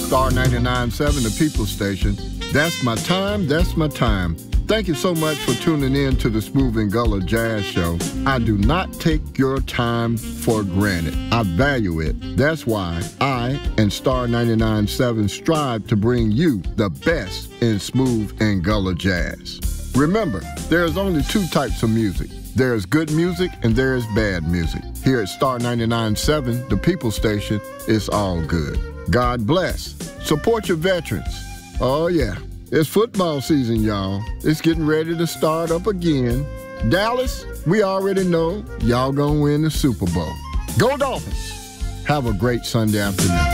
Star 99.7, the People Station. That's my time, that's my time. Thank you so much for tuning in to the Smooth and Gullah Jazz Show. I do not take your time for granted. I value it. That's why I and Star 99.7 strive to bring you the best in smooth and Gullah jazz. Remember, there's only two types of music. There's good music and there's bad music. Here at Star 99.7, the People Station, it's all good. God bless. Support your veterans. Oh, yeah. It's football season, y'all. It's getting ready to start up again. Dallas, we already know y'all gonna win the Super Bowl. Go Dolphins. Have a great Sunday afternoon.